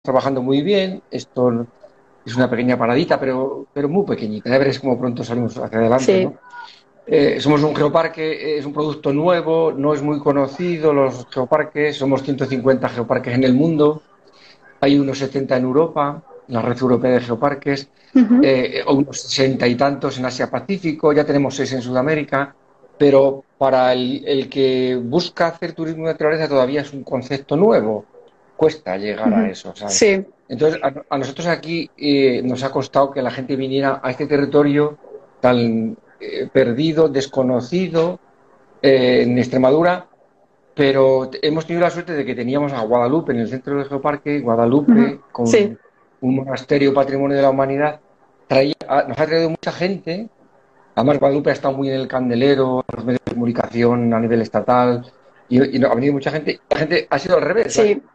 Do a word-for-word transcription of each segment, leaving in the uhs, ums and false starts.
trabajando muy bien. Esto es una pequeña paradita, pero, pero muy pequeñita. Ya veréis cómo pronto salimos hacia adelante, Sí. ¿no? Eh, somos un geoparque, eh, es un producto nuevo, no es muy conocido los geoparques, somos ciento cincuenta geoparques en el mundo, hay unos setenta en Europa, la red europea de geoparques, Ujú. eh, unos sesenta y tantos en Asia-Pacífico, ya tenemos seis en Sudamérica, pero para el, el que busca hacer turismo de naturaleza todavía es un concepto nuevo, cuesta llegar a Ujú. eso, ¿sabes? Sí, Entonces, a, a nosotros aquí eh, nos ha costado que la gente viniera a este territorio tan eh, perdido, desconocido, eh, en Extremadura, pero t- hemos tenido la suerte de que teníamos a Guadalupe en el centro del geoparque, ujú, Guadalupe, sí, con un monasterio patrimonio de la humanidad, traía, a- nos ha traído mucha gente. Además, Guadalupe ha estado muy en el candelero, en los medios de comunicación a nivel estatal, y, y no- ha venido mucha gente. La gente ha sido al revés, ¿sabes? sí,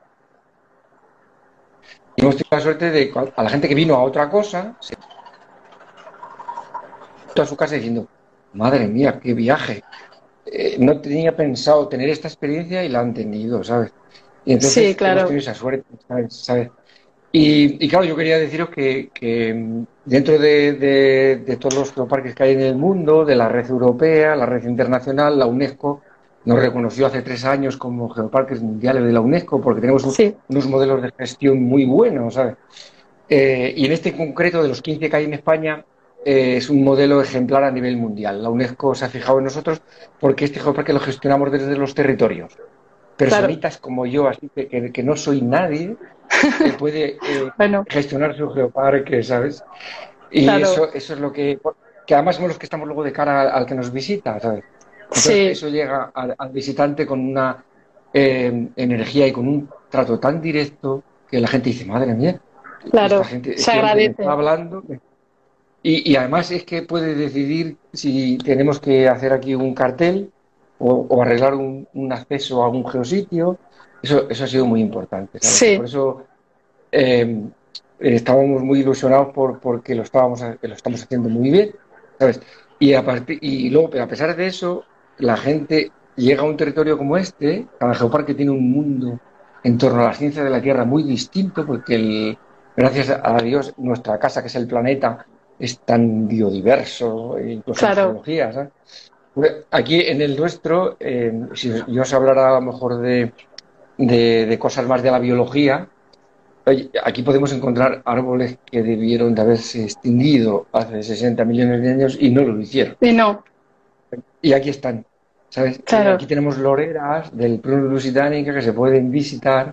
Y hemos tenido la suerte de que a la gente que vino a otra cosa, se fue a su casa diciendo, madre mía, qué viaje. Eh, no tenía pensado tener esta experiencia y la han tenido, ¿sabes? Y sí, entonces hemos claro. tenido esa suerte, ¿sabes? ¿Sabes? Y, y claro, yo quería deciros que, que, mm, dentro de, de- de todos los geoparques que hay en el mundo, de la red europea, la red internacional, la UNESCO nos reconoció hace tres años como geoparques mundiales de la UNESCO porque tenemos un- Sí, unos modelos de gestión muy buenos, ¿sabes? Eh, y en este concreto, de los quince que hay en España, eh, es un modelo ejemplar a nivel mundial. La UNESCO se ha fijado en nosotros porque este geoparque lo gestionamos desde los territorios. claro. Personitas como yo, así que, que- que no soy nadie, eh, puede eh, Bueno, gestionar su geoparque, ¿sabes? Y claro. eso, eso es lo que, que además somos los que estamos luego de cara al, al que nos visita, ¿sabes? Entonces Sí, eso llega al, al visitante con una eh, energía y con un trato tan directo que la gente dice, madre mía, esta claro. gente, Se este hombre me está agradece. hablando. Y, y además es que puede decidir si tenemos que hacer aquí un cartel o, o arreglar un, un acceso a un geositio. Eso, eso ha sido muy importante, ¿sabes? Y por Sí, eso eh, estábamos muy ilusionados por, porque lo estábamos, lo estamos haciendo muy bien, ¿sabes? Y, a partir, y luego, pero a pesar de eso, la gente llega a un territorio como este, cada geoparque tiene un mundo en torno a la ciencia de la Tierra muy distinto, porque el, gracias a Dios nuestra casa, que es el planeta, es tan biodiverso, incluso en claro. geología, ¿sabes? Aquí en el nuestro, eh, si yo os hablara a lo mejor de, de, de cosas más de la biología, oye, aquí podemos encontrar árboles que debieron de haberse extinguido hace sesenta millones de años y no lo hicieron. Y no, Y aquí están, ¿sabes? Eh, claro. aquí tenemos loreras del Prunus lusitanica que se pueden visitar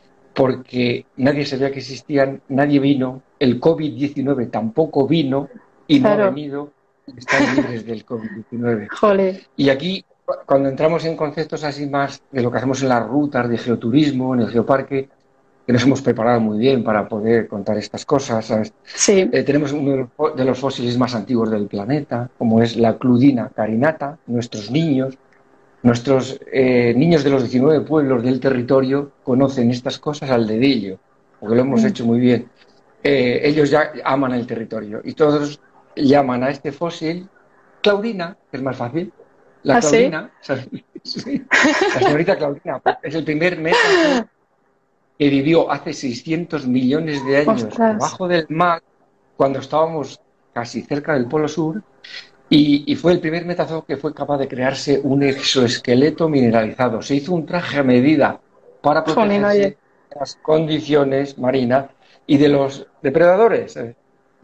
porque nadie sabía que existían, nadie vino, el covid diecinueve tampoco vino y no ha Claro. venido, y están libres del covid diecinueve. Jole. Y aquí, cuando entramos en conceptos así más de lo que hacemos en las rutas de geoturismo, en el geoparque, que nos hemos preparado muy bien para poder contar estas cosas, ¿sabes? Sí, Eh, tenemos uno de los, fó- de los fósiles más antiguos del planeta, como es la Cludina carinata. Nuestros niños, nuestros eh, niños de los diecinueve pueblos del territorio conocen estas cosas al dedillo, porque lo hemos mm, hecho muy bien. Eh, ellos ya aman el territorio y todos llaman a este fósil Claudina, que es más fácil. La así. Claudina, ¿sabes? Sí, la señorita Claudina, porque es el primer métazo que vivió hace seiscientos millones de años Ostras. debajo del mar, cuando estábamos casi cerca del Polo Sur, y, y fue el primer metazo que fue capaz de crearse un exoesqueleto mineralizado. Se hizo un traje a medida para Jolín, protegerse oye. de las condiciones marinas y de los depredadores. ¿Sabes?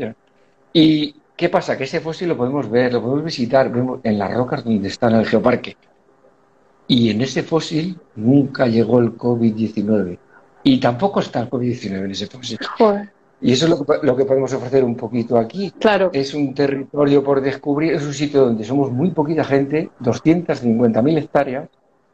¿Y qué pasa? Que ese fósil lo podemos ver, lo podemos visitar, vemos en las rocas donde está en el geoparque. Y en ese fósil nunca llegó el covid diecinueve. Y tampoco está el covid diecinueve en ese fósil. Joder. Y eso es lo que, lo que podemos ofrecer un poquito aquí. Claro. Es un territorio por descubrir, es un sitio donde somos muy poquita gente, doscientas cincuenta mil hectáreas.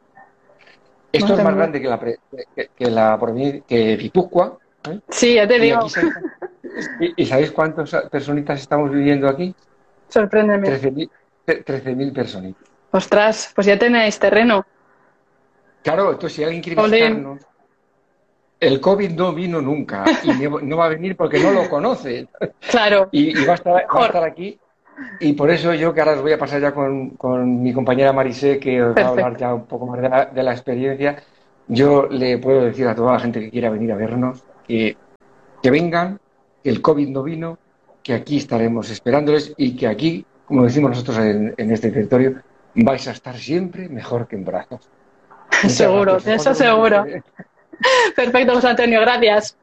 Esto es Madre más mía. grande que la, pre- que, que la provin- que Guipúzcoa, ¿eh? Sí, ya te Y aquí digo. sabéis, y, y ¿sabéis cuántas personitas estamos viviendo aquí? Sorpréndeme. trece mil trece mil personitas. Ostras, pues ya tenéis terreno. Claro, entonces si alguien quiere Jolín. visitarnos, el COVID no vino nunca y no no va a venir porque no lo conoce. Claro. Y, y va a estar, va a Mejor. estar aquí. Y por eso yo, que ahora os voy a pasar ya con, con mi compañera Marisé, que os va a hablar Perfecto. ya un poco más de la, de la experiencia, yo le puedo decir a toda la gente que quiera venir a vernos que que vengan, que el COVID no vino, que aquí estaremos esperándoles y que aquí, como decimos nosotros en, en este territorio, vais a estar siempre mejor que en brazos. Muchas seguro, gracias. eso seguro. Perfecto, José Antonio, gracias.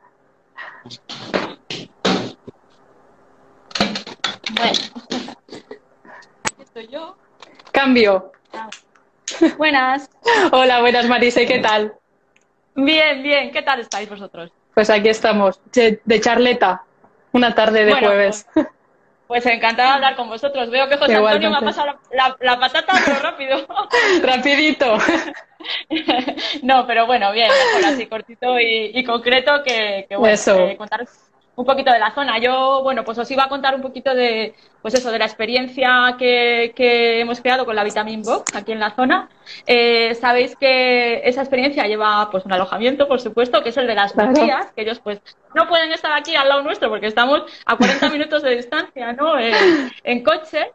Bueno, aquí estoy yo. Cambio. Ah. Buenas. Hola, buenas, Marisa, ¿qué tal? Bien, bien. ¿Qué tal estáis vosotros? Pues aquí estamos, de, de charleta, una tarde de bueno, jueves. Pues, pues encantada de hablar con vosotros. Veo que José Igualmente. Antonio me ha pasado la, la, la patata, pero rápido. Rapidito. No, pero bueno, bien, mejor así cortito y, y concreto que, que bueno, Eso. Eh, contaros un poquito de la zona. Yo, bueno, pues os iba a contar un poquito de, pues eso, de la experiencia que, que hemos creado con la Vitamin Box aquí en la zona. Eh, sabéis que esa experiencia lleva, pues, un alojamiento, por supuesto, que es el de las Claro. Lucías, que ellos, pues, no pueden estar aquí al lado nuestro porque estamos a cuarenta minutos de distancia, ¿no? En, en coche.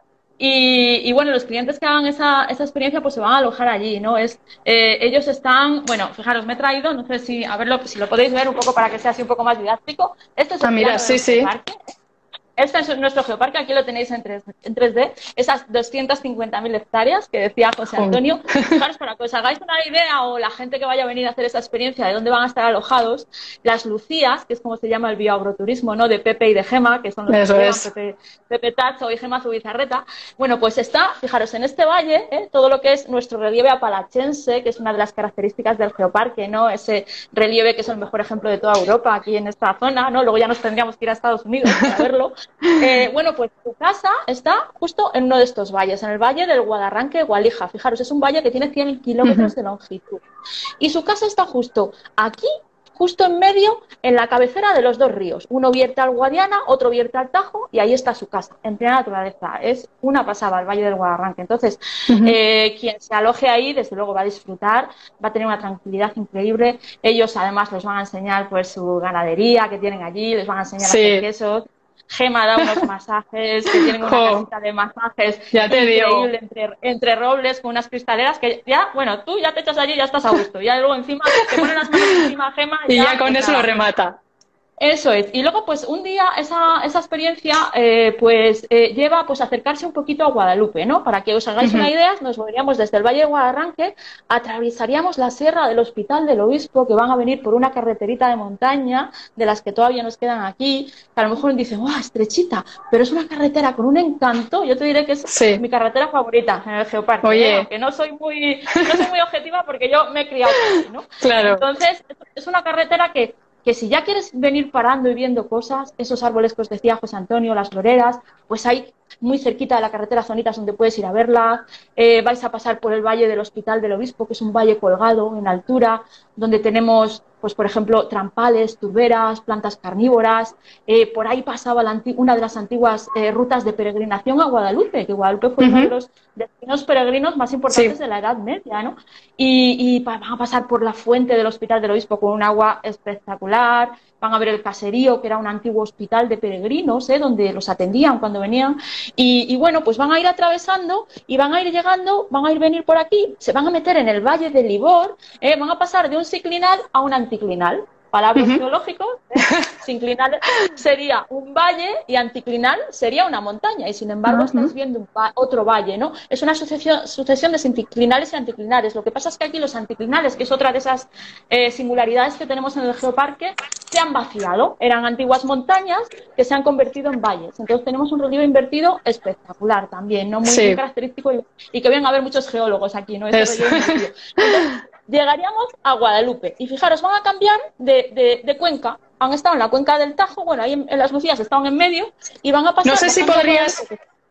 Y, y bueno, los clientes que hagan esa, esa experiencia pues se van a alojar allí, ¿no? Es, eh, ellos están, bueno, fijaros, me he traído, no sé si, a verlo, si lo podéis ver un poco para que sea así un poco más didáctico. Este es el Ah, mira, plano sí, del sí. geoparque. Este es nuestro geoparque, aquí lo tenéis en tres D, esas doscientas cincuenta mil hectáreas que decía José Antonio. Fijaros, para que os hagáis una idea, o la gente que vaya a venir a hacer esa experiencia de dónde van a estar alojados, las Lucías, que es como se llama el bioagroturismo, ¿no? De Pepe y de Gema, que son los Eso que llevan es. Pepe, Pepe Tacho y Gema Zubizarreta. Bueno, pues está, fijaros, en este valle, ¿eh? Todo lo que es nuestro relieve apalachense, que es una de las características del geoparque, ¿no? Ese relieve que es el mejor ejemplo de toda Europa, aquí en esta zona, ¿no? Luego ya nos tendríamos que ir a Estados Unidos para verlo. Eh, bueno, pues tu casa está justo en uno de estos valles, en el valle del Guadarranque-Gualija. Fijaros, es un valle que tiene cien kilómetros de longitud. Y su casa está justo aquí, justo en medio, en la cabecera de los dos ríos. Uno vierte al Guadiana, otro vierte al Tajo, y ahí está su casa, en plena naturaleza. Es una pasada el valle del Guadarranque. Entonces, uh-huh. eh, quien se aloje ahí, desde luego va a disfrutar, va a tener una tranquilidad increíble. Ellos, además, les van a enseñar pues su ganadería que tienen allí, les van a enseñar sí. a hacer quesos. Gema da unos masajes, que tienen una oh, casita de masajes ya te increíble digo. entre, entre robles con unas cristaleras que ya, bueno, tú ya te echas allí y ya estás a gusto. Ya luego encima te ponen las manos encima Gema y ya, ya con eso lo remata. Eso es. Y luego, pues, un día esa, esa experiencia, eh, pues, eh, lleva, pues, a acercarse un poquito a Guadalupe, ¿no? Para que os hagáis uh-huh. una idea, nos moveríamos desde el Valle de Guadarranque, atravesaríamos la sierra del Hospital del Obispo, que van a venir por una carreterita de montaña, de las que todavía nos quedan aquí, que a lo mejor dicen, ¡oh, estrechita! Pero es una carretera con un encanto. Yo te diré que es sí. mi carretera favorita en el Geoparque. Oye. ¿eh? Que no soy muy, no soy muy objetiva porque yo me he criado aquí, ¿no? Claro. Entonces, es una carretera que que si ya quieres venir parando y viendo cosas, esos árboles que os decía José Antonio, las floreras, pues hay muy cerquita de la carretera zonitas donde puedes ir a verlas, eh, vais a pasar por el valle del Hospital del Obispo, que es un valle colgado en altura, donde tenemos, pues por ejemplo, trampales, turberas, plantas carnívoras, eh, por ahí pasaba la una de las antiguas eh, rutas de peregrinación a Guadalupe, que Guadalupe fue uh-huh. uno de los destinos peregrinos más importantes sí. de la Edad Media, ¿no? Y, y van a pasar por la fuente del Hospital del Obispo con un agua espectacular, van a ver el caserío, que era un antiguo hospital de peregrinos, ¿eh? Donde los atendían cuando venían, y, y bueno, pues van a ir atravesando y van a ir llegando, van a ir venir por aquí, se van a meter en el Valle del Libor, ¿eh? Van a pasar de un sinclinal a un anticlinal. Palabras uh-huh. geológicos, ¿eh? Sinclinal sería un valle y anticlinal sería una montaña, y sin embargo uh-huh. estáis viendo un va otro valle, ¿no? Es una sucesión, sucesión de sinclinales y anticlinales. Lo que pasa es que aquí los anticlinales, que es otra de esas eh, singularidades que tenemos en el geoparque, se han vaciado. Eran antiguas montañas que se han convertido en valles. Entonces tenemos un relieve invertido espectacular también, ¿no? Muy, sí. muy característico, y, y que vienen a ver muchos geólogos aquí, ¿no? Este es... relieve invertido. Entonces, llegaríamos a Guadalupe y fijaros, van a cambiar de, de, de cuenca. Han estado en la cuenca del Tajo, bueno, ahí en, en las Lucías estaban en medio y van a pasar... No sé si podrías...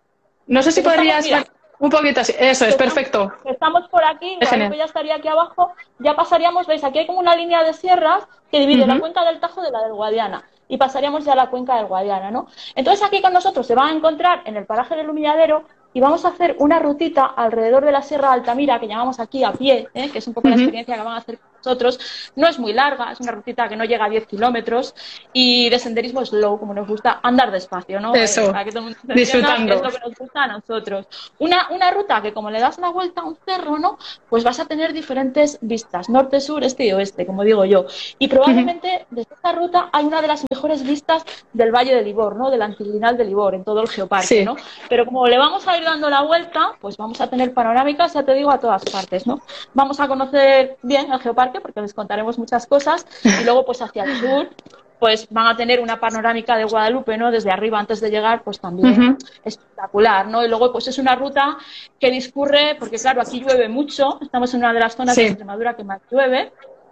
No sé si podrías... Estamos, mira, un poquito así, eso es, estamos, perfecto. Estamos por aquí, Guadalupe ya estaría aquí abajo, ya pasaríamos, veis, aquí hay como una línea de sierras que divide uh-huh. la cuenca del Tajo de la del Guadiana. Y pasaríamos ya a la cuenca del Guadiana, ¿no? Entonces aquí con nosotros se van a encontrar en el paraje del Humilladero y vamos a hacer una rutita alrededor de la Sierra de Altamira, que llamamos aquí a pie, ¿eh? Que es un poco uh-huh. la experiencia que van a hacer con nosotros. No es muy larga, es una rutita que no llega a diez kilómetros y de senderismo slow, como nos gusta, andar despacio, ¿no? Eso, eh, para que todo el mundo se disfrutando. entienda, es lo que nos gusta a nosotros. Una, una ruta que como le das la vuelta a un cerro, ¿no? Pues vas a tener diferentes vistas, norte, sur, este y oeste, como digo yo. Y probablemente uh-huh. desde esta ruta hay una de las mejores vistas del Valle de Libor, ¿no? Del Anticlinal de Libor, en todo el geoparque, sí. ¿no? Pero como le vamos a ir dando la vuelta, pues vamos a tener panorámicas, ya te digo, a todas partes, ¿no? Vamos a conocer bien el geoparque porque les contaremos muchas cosas y luego pues hacia el sur pues van a tener una panorámica de Guadalupe, ¿no? Desde arriba antes de llegar, pues también uh-huh. espectacular, ¿no? Y luego pues es una ruta que discurre, porque claro, aquí llueve mucho, estamos en una de las zonas sí. de Extremadura que más llueve,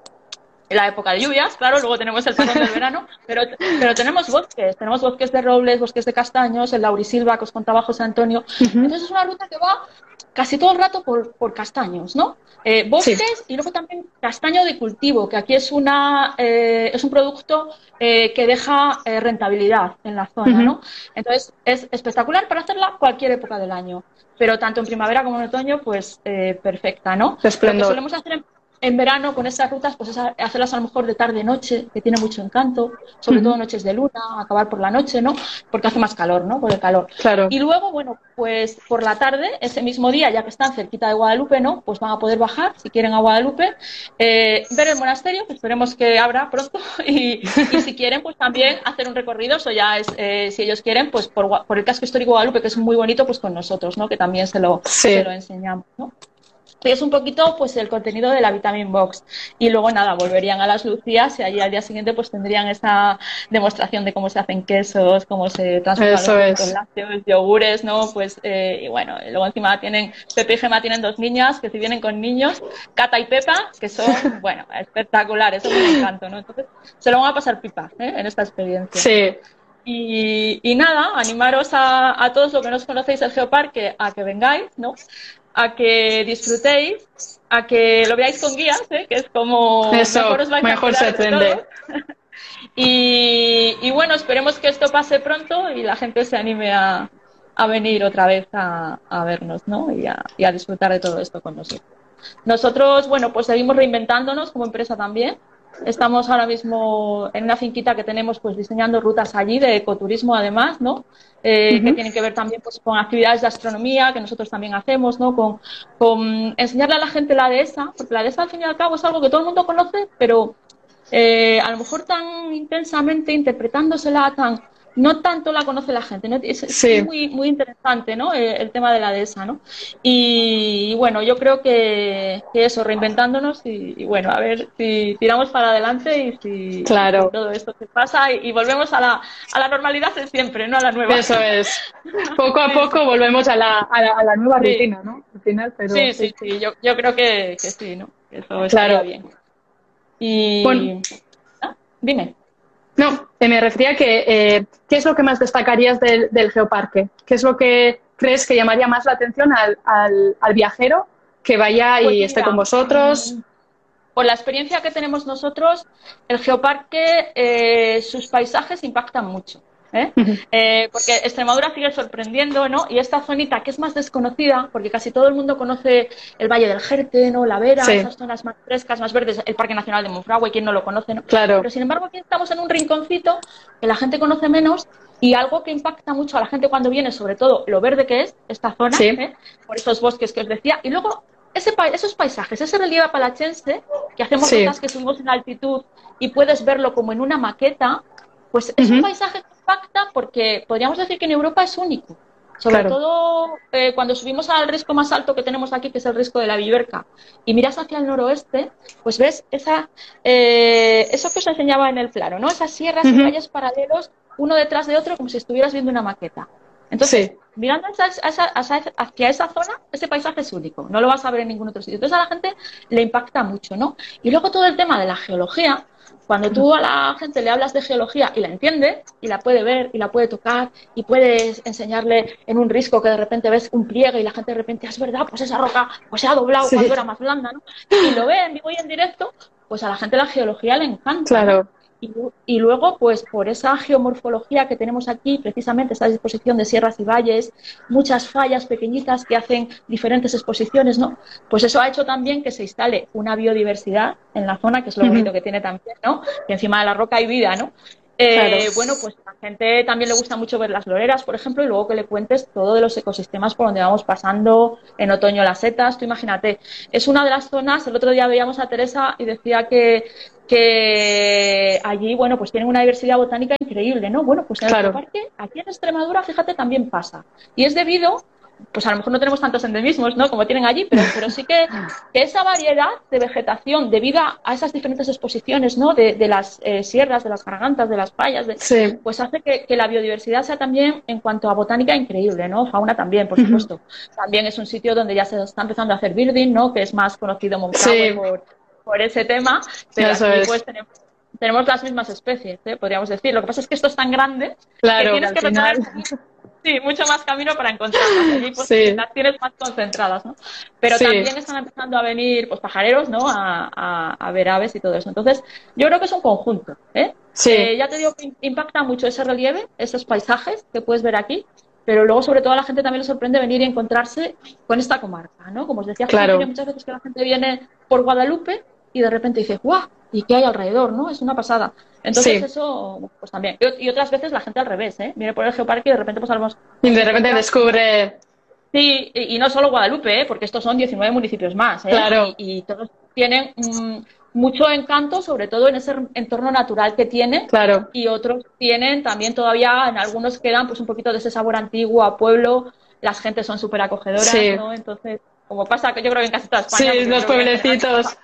en la época de lluvias, claro, luego tenemos el parón del verano, pero, pero tenemos bosques, tenemos bosques de robles, bosques de castaños, el laurisilva que os contaba José Antonio, uh-huh. entonces es una ruta que va casi todo el rato por, por castaños, ¿no? Eh, bosques sí. y luego también castaño de cultivo, que aquí es, una, eh, es un producto eh, que deja eh, rentabilidad en la zona, uh-huh. ¿no? Entonces es espectacular para hacerla cualquier época del año, pero tanto en primavera como en otoño, pues eh, perfecta, ¿no? Lo que solemos hacer en En verano, con esas rutas, pues es hacerlas a lo mejor de tarde-noche, que tiene mucho encanto, sobre uh-huh. todo noches de luna, acabar por la noche, ¿no? Porque hace más calor, ¿no? Por el calor. Claro. Y luego, bueno, pues por la tarde, ese mismo día, ya que están cerquita de Guadalupe, ¿no? Pues van a poder bajar, si quieren, a Guadalupe, eh, ver el monasterio, que esperemos que abra pronto, y, y si quieren, pues también hacer un recorrido, eso ya es, eh, si ellos quieren, pues por, por el casco histórico de Guadalupe, que es muy bonito, pues con nosotros, ¿no? Que también se lo, sí. se lo enseñamos, ¿no? Y es un poquito pues el contenido de la Vitamin Box y luego nada, volverían a las Lucías y allí al día siguiente pues tendrían esa demostración de cómo se hacen quesos, cómo se transforman los productos lácteos, yogures, ¿no? Pues eh, y bueno, y luego encima tienen, Pepe y Gemma tienen dos niñas que si vienen con niños, Cata y Pepa, que son, bueno, espectaculares, eso me encanta, ¿no? Entonces se lo van a pasar pipa, ¿eh? En esta experiencia. Sí. Y, y nada, animaros a, a todos los que no os conocéis el Geoparque a que vengáis, ¿no? A que disfrutéis, a que lo veáis con guías, ¿eh? Que es como Eso, mejor os vais mejor a se aprende. y, y bueno, esperemos que esto pase pronto y la gente se anime a, a venir otra vez a, a vernos, ¿no? Y a, y a disfrutar de todo esto con nosotros. Nosotros, bueno, pues seguimos reinventándonos como empresa también. Estamos ahora mismo en una finquita que tenemos pues diseñando rutas allí de ecoturismo además, ¿no? Eh, uh-huh. Que tienen que ver también pues con actividades de astronomía que nosotros también hacemos, ¿no? Con, con enseñarle a la gente la dehesa, porque la dehesa al fin y al cabo es algo que todo el mundo conoce, pero eh, a lo mejor tan intensamente interpretándosela tan... no tanto la conoce la gente, ¿no? Es, sí. es muy, muy interesante, ¿no? El, el tema de la dehesa, ¿no? Y, y bueno, yo creo que, que eso, reinventándonos y, y bueno, a ver si tiramos para adelante y si, claro. si todo esto se pasa y, y volvemos a la, a la normalidad de siempre, ¿no? A la nueva. Eso es. Poco a poco sí. volvemos a la, a la, a la nueva sí. rutina, ¿no? Al final, pero... Sí, sí, sí, yo, yo creo que, que sí, ¿no? Eso estaría claro. bien. Y... Bueno. ¿Ah? Dime. No, me refería a que, eh, ¿qué es lo que más destacarías del, del Geoparque? ¿Qué es lo que crees que llamaría más la atención al, al, al viajero que vaya y pues mira, esté con vosotros? Por la experiencia que tenemos nosotros, el Geoparque, eh, sus paisajes impactan mucho. ¿Eh? Uh-huh. Eh, porque Extremadura sigue sorprendiendo, ¿no? Y esta zonita que es más desconocida, porque casi todo el mundo conoce el Valle del Jerte, ¿no? La Vera, sí. esas zonas más frescas, más verdes, el Parque Nacional de Monfragüe, ¿quién no lo conoce, no? Claro. Pero sin embargo aquí estamos en un rinconcito que la gente conoce menos y algo que impacta mucho a la gente cuando viene, sobre todo lo verde que es esta zona, sí. ¿eh? Por esos bosques que os decía, y luego ese pa esos paisajes, ese relieve apalachense, que hacemos sí. rutas que subimos en altitud y puedes verlo como en una maqueta, pues es uh-huh. un paisaje que impacta porque podríamos decir que en Europa es único. Sobre claro. todo eh, cuando subimos al risco más alto que tenemos aquí, que es el risco de la Viverca, y miras hacia el noroeste, pues ves esa, eh, eso que os enseñaba en el plano, ¿no? Esas sierras uh-huh. y valles paralelos, uno detrás de otro, como si estuvieras viendo una maqueta. Entonces, sí. mirando hacia esa, hacia esa zona, ese paisaje es único, no lo vas a ver en ningún otro sitio. Entonces a la gente le impacta mucho, ¿no? Y luego todo el tema de la geología. Cuando tú a la gente le hablas de geología y la entiende, y la puede ver, y la puede tocar, y puedes enseñarle en un risco que de repente ves un pliegue y la gente de repente, es verdad, pues esa roca pues se ha doblado sí. cuando era más blanda, ¿no? Y lo ve en vivo y en directo, pues a la gente la geología le encanta. Claro. ¿no? Y, y luego, pues por esa geomorfología que tenemos aquí, precisamente esa disposición de sierras y valles, muchas fallas pequeñitas que hacen diferentes exposiciones, ¿no? Pues eso ha hecho también que se instale una biodiversidad en la zona, que es lo bonito que tiene también, ¿no? Que encima de la roca hay vida, ¿no? Eh, claro. Bueno, pues a la gente también le gusta mucho ver las loreras, por ejemplo, y luego que le cuentes todo de los ecosistemas por donde vamos pasando, en otoño las setas, tú imagínate, es una de las zonas, el otro día veíamos a Teresa y decía que, que allí, bueno, pues tienen una diversidad botánica increíble, ¿no? Bueno, pues en claro. el parque, aquí en Extremadura, fíjate, también pasa, y es debido... pues a lo mejor no tenemos tantos endemismos, ¿no? Como tienen allí, pero, pero sí que, que esa variedad de vegetación debido a esas diferentes exposiciones, ¿no? De, de las eh, sierras, de las gargantas, de las fallas, de, sí. pues hace que, que la biodiversidad sea también, en cuanto a botánica, increíble, ¿no? Fauna también, por supuesto. Uh-huh. También es un sitio donde ya se está empezando a hacer birding, ¿no? Que es más conocido Moncagua sí. por, por ese tema, pero Eso aquí es. pues tenemos tenemos las mismas especies, ¿eh? Podríamos decir. Lo que pasa es que esto es tan grande claro, que tienes que, que final... Sí, mucho más camino para encontrarlas. Allí pues, sí. las tienes más concentradas, ¿no? Pero sí. también están empezando a venir pues, pajareros, ¿no? A, a, a ver aves y todo eso. Entonces, yo creo que es un conjunto, ¿eh? Sí. Eh, ya te digo que impacta mucho ese relieve, esos paisajes que puedes ver aquí, pero luego, sobre todo, a la gente también le sorprende venir y encontrarse con esta comarca, ¿no? Como os decía, claro. muchas veces que la gente viene por Guadalupe y de repente dice, ¡guau! ¿Y qué hay alrededor, no? Es una pasada. Entonces sí. eso, pues también. Y otras veces la gente al revés, ¿eh? Viene por el geoparque y de repente pues algo... Y de repente descubre... Sí, y, y no solo Guadalupe, ¿eh? Porque estos son diecinueve municipios más, ¿eh? Claro. Y, y todos tienen mmm, mucho encanto, sobre todo en ese entorno natural que tiene. Claro. Y otros tienen también todavía, en algunos quedan pues un poquito de ese sabor antiguo a pueblo. Las gentes son súper acogedoras, sí. ¿no? Entonces, como pasa que yo creo que en casi toda España... Sí, los pueblecitos...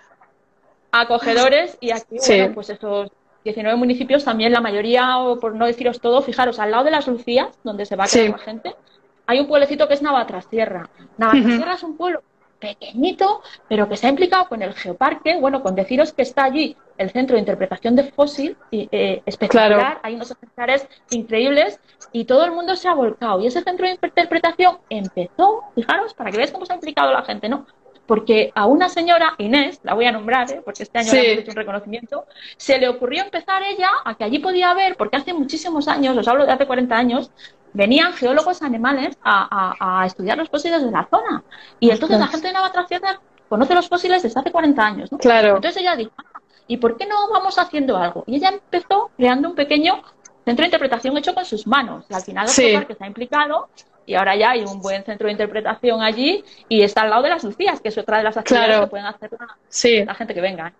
acogedores y aquí, sí. bueno, pues esos diecinueve municipios también, la mayoría, o por no deciros todo, fijaros, al lado de las Lucías, donde se va a quedar sí. la gente, hay un pueblecito que es Navatrasierra. Navatrasierra uh-huh. es un pueblo pequeñito, pero que se ha implicado con el geoparque, bueno, con deciros que está allí el Centro de Interpretación de Fósil, eh, espectacular, claro. hay unos ejemplares increíbles y todo el mundo se ha volcado. Y ese Centro de Interpretación empezó, fijaros, para que veáis cómo se ha implicado la gente, ¿no? Porque a una señora, Inés, la voy a nombrar, ¿eh? Porque este año sí. le hemos hecho un reconocimiento, se le ocurrió empezar ella a que allí podía ver, porque hace muchísimos años, os hablo de hace cuarenta años, venían geólogos animales a, a, a estudiar los fósiles de la zona. Y entonces la gente de Navatrasierra conoce los fósiles desde hace cuarenta años, ¿no? Claro. Entonces ella dijo, ah, ¿y por qué no vamos haciendo algo? Y ella empezó creando un pequeño centro de interpretación hecho con sus manos. Y al final el sí. que se ha implicado... Y ahora ya hay un buen centro de interpretación allí y está al lado de las Lucías, que es otra de las actividades claro. que pueden hacer la, sí. la gente que venga.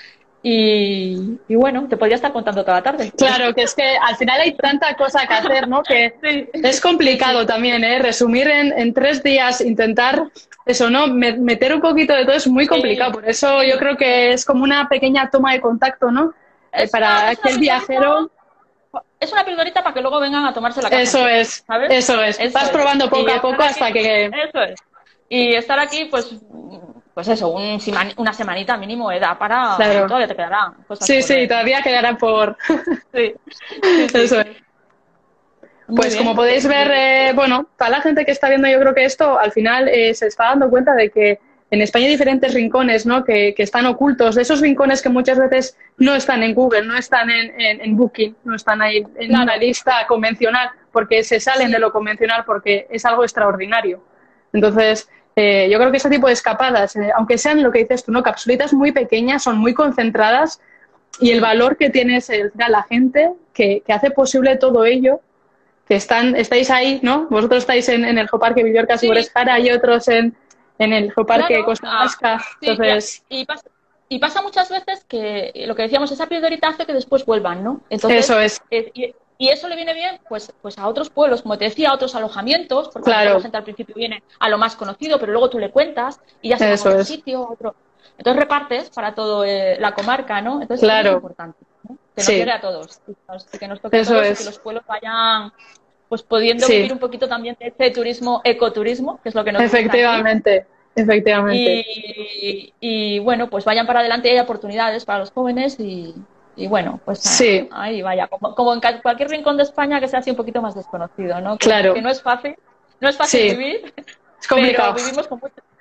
Y, y bueno, te podría estar contando toda la tarde. Claro, que es que al final hay tanta cosa que hacer, ¿no? Que sí. es complicado sí. también, ¿eh? Resumir en, en tres días, intentar eso, ¿no? Meter un poquito de todo es muy complicado. Sí. Por eso yo creo que es como una pequeña toma de contacto, ¿no? Es para una, que el viajero... Es una pildorita para que luego vengan a tomarse la casa. Eso es, ¿sabes? Eso es. Eso Vas es. probando poco y a poco hasta aquí, que... Eso es. Y estar aquí, pues, pues eso, un, una semanita mínimo eh, da para... Claro. Todavía te quedarán cosas. Sí, por sí, ver. todavía quedarán por... sí. sí, sí. Eso es. Muy pues bien. Como podéis ver, eh, bueno, para la gente que está viendo, yo creo que esto al final eh, se está dando cuenta de que en España hay diferentes rincones, ¿no? que, que están ocultos, de esos rincones que muchas veces no están en Google, no están en, en, en Booking, no están ahí en claro. una lista convencional, porque se salen sí. de lo convencional, porque es algo extraordinario. Entonces, eh, yo creo que ese tipo de escapadas, eh, aunque sean lo que dices tú, ¿no? Capsulitas muy pequeñas, son muy concentradas, y el valor que tiene es el, la gente que, que hace posible todo ello, que están, estáis ahí, ¿no? Vosotros estáis en, en el Geoparque Villorca sí. Sigüenza y otros en... en el Geoparque claro, Costa Vasca. Ah, sí, entonces... y, y, pasa, y pasa muchas veces que lo que decíamos, esa pildorita hace que después vuelvan, ¿no? Entonces, eso es. Eh, y, y eso le viene bien pues, pues a otros pueblos, como te decía, a otros alojamientos, porque claro. la gente al principio viene a lo más conocido, pero luego tú le cuentas y ya se va a otro es. sitio, a otro. Entonces repartes para toda eh, la comarca, ¿no? Entonces claro. es importante, ¿no? Que nos sí. llegue a todos, que nos toque eso a todos es. y que los pueblos vayan... pues pudiendo sí. vivir un poquito también de este turismo, ecoturismo, que es lo que nos efectivamente, gusta aquí. efectivamente. Y, y bueno, pues vayan para adelante y hay oportunidades para los jóvenes y, y bueno, pues sí. ahí vaya, como, como en cualquier rincón de España que sea así un poquito más desconocido, ¿no? Que, claro. que no es fácil, no es fácil sí. vivir, es complicado. pero vivimos con mucho,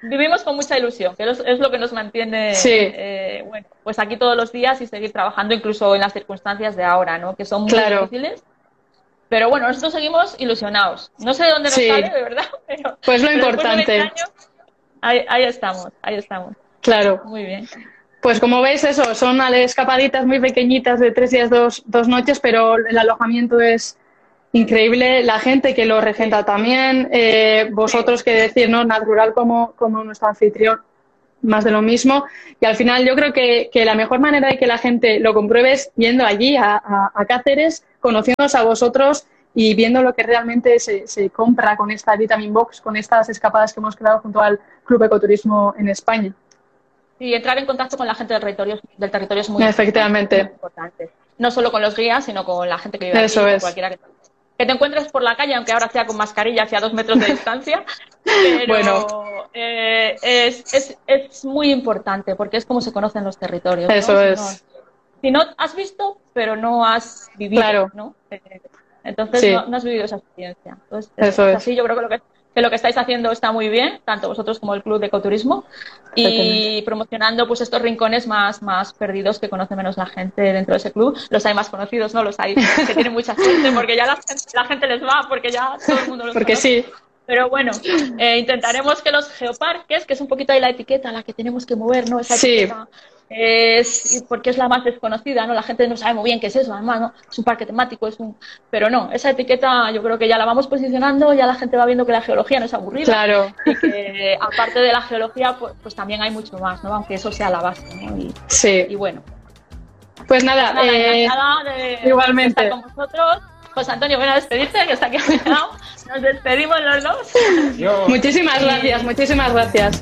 vivimos con mucha ilusión, que es lo que nos mantiene sí. eh, bueno, pues aquí todos los días y seguir trabajando incluso en las circunstancias de ahora, ¿no? Que son muy claro. difíciles. Pero bueno, nosotros seguimos ilusionados. No sé de dónde nos sí. sale, de verdad. Pero, pues lo pero importante. De años, ahí, ahí estamos, ahí estamos. Claro. Muy bien. Pues como veis, eso, son escapaditas muy pequeñitas de tres días, dos, dos noches, pero el alojamiento es increíble, la gente que lo regenta sí. también, eh, vosotros que decir, ¿no? Natural como, como nuestro anfitrión, más de lo mismo. Y al final yo creo que, que la mejor manera de que la gente lo compruebe es yendo allí a, a, a Cáceres, conociéndonos a vosotros y viendo lo que realmente se, se compra con esta Vitamin Box, con estas escapadas que hemos creado junto al Club Ecoturismo en España. Y entrar en contacto con la gente del territorio, del territorio es muy, Efectivamente. muy importante. No solo con los guías, sino con la gente que vive Eso aquí, es. cualquiera que, que te encuentres por la calle, aunque ahora sea con mascarilla hacia dos metros de distancia. Pero bueno. eh, es, es, es muy importante porque es como se conocen los territorios. Eso ¿no? es. Si no, si no has visto, pero no has vivido. Claro. ¿no? Entonces sí. no, no has vivido esa experiencia. Entonces, Eso es es. así, yo creo que lo que que lo que estáis haciendo está muy bien, tanto vosotros como el Club de Ecoturismo, y promocionando pues estos rincones más, más perdidos que conoce menos la gente dentro de ese club. Los hay más conocidos, ¿no? Los hay que tienen mucha suerte porque ya la, la gente les va, porque ya todo el mundo los porque conoce. Sí. Pero bueno, eh, intentaremos que los geoparques, que es un poquito ahí la etiqueta a la que tenemos que mover, ¿no? Esa sí. etiqueta es porque es la más desconocida, ¿no? La gente no sabe muy bien qué es eso, además, ¿no? Es un parque temático, es un... Pero no, esa etiqueta yo creo que ya la vamos posicionando, ya la gente va viendo que la geología no es aburrida. Claro. Y que aparte de la geología, pues, pues también hay mucho más, ¿no? Aunque eso sea la base, ¿no? Y, sí. Y bueno. Pues nada, nada eh, de, igualmente. De estar con vosotros. José Antonio, ven a despedirte, que está aquí a mi lado. Nos despedimos los dos. Yo. Muchísimas y... gracias, muchísimas gracias.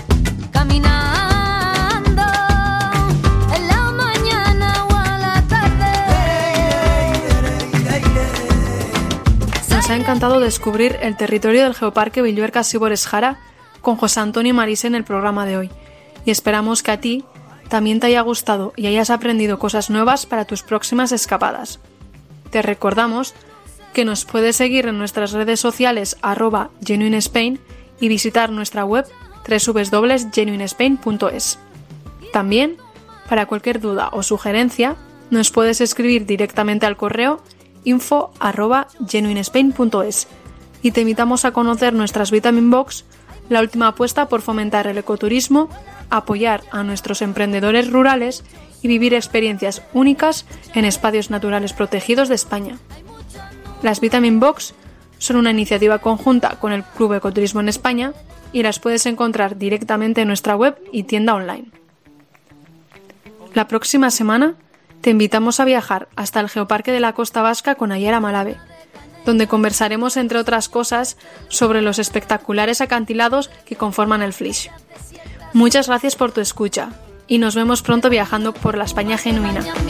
Caminando en la mañana o a la tarde. Nos ha encantado descubrir el territorio del Geoparque Villuerca-Sibores Jara con José Antonio y Marise en el programa de hoy. Y esperamos que a ti también te haya gustado y hayas aprendido cosas nuevas para tus próximas escapadas. Te recordamos que nos puedes seguir en nuestras redes sociales arroba genuinespain y visitar nuestra web doble u doble u doble u punto genuinespain punto es. También, para cualquier duda o sugerencia, nos puedes escribir directamente al correo info arroba genuinespain punto es y te invitamos a conocer nuestras Vitamin Box, la última apuesta por fomentar el ecoturismo, apoyar a nuestros emprendedores rurales y vivir experiencias únicas en espacios naturales protegidos de España. Las Vitamin Box son una iniciativa conjunta con el Club Ecoturismo en España y las puedes encontrar directamente en nuestra web y tienda online. La próxima semana te invitamos a viajar hasta el Geoparque de la Costa Vasca con Ayara Malave, donde conversaremos, entre otras cosas, sobre los espectaculares acantilados que conforman el Flix. Muchas gracias por tu escucha y nos vemos pronto viajando por la España genuina.